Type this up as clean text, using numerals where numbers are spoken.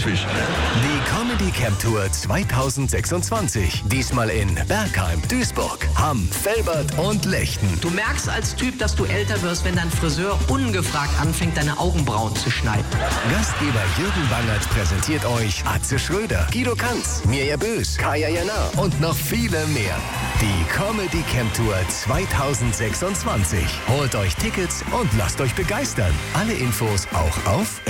Fisch. Die Comedy Camp Tour 2026. Diesmal in Bergheim, Duisburg, Hamm, Velbert und Lechten. Du merkst als Typ, dass du älter wirst, wenn dein Friseur ungefragt anfängt, deine Augenbrauen zu schneiden. Gastgeber Jürgen Bangert präsentiert euch Atze Schröder, Guido Kanz, Mirja Bös, Kaya Jana und noch viele mehr. Die Comedy Camp Tour 2026. Holt euch Tickets und lasst euch begeistern. Alle Infos auch auf